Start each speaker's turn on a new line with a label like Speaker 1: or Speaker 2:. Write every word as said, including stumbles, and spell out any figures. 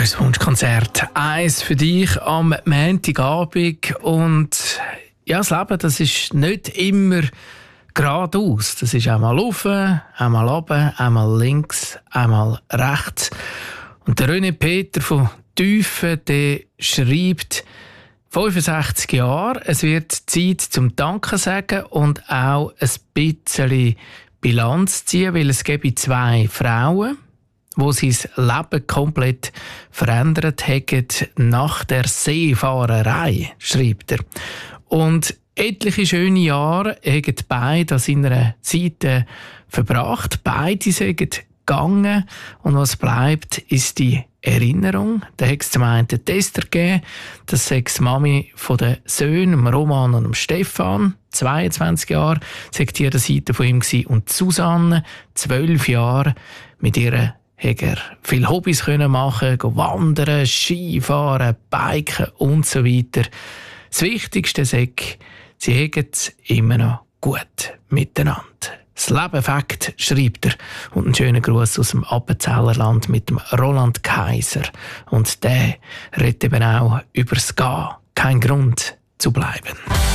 Speaker 1: unser Wunschkonzert. Eins für dich am Montagabend. Und ja, das Leben, das ist nicht immer geradeaus. Das ist einmal rauf, einmal runter, einmal links, einmal rechts. Und der René Peter von Tüfen, der schreibt, fünfundsechzig Jahre, es wird Zeit zum Danke sagen und auch ein bisschen Bilanz ziehen, weil es gibt zwei Frauen, die sein Leben komplett verändert haben nach der Seefahrerei, schreibt er. Und etliche schöne Jahre haben beide an seiner Seite verbracht. Beide sind gegangen. Und was bleibt, ist die Erinnerung. Da hat es zum einen den Tester gegeben, das ist die Mami von den Söhnen, Roman und Stefan, zweiundzwanzig Jahre, sagt die an der Seite von ihm gewesen. Und Susanne, zwölf Jahre, mit ihrer hat er viele Hobbys können machen, wandern, Skifahren, biken und so weiter. Das Wichtigste ist, sie haben es immer noch gut miteinander. Das Leben Fakt, schreibt er. Und einen schönen Gruß aus dem Appenzellerland mit dem Roland Kaiser. Und der redet eben auch über das Gehen. Kein Grund zu bleiben.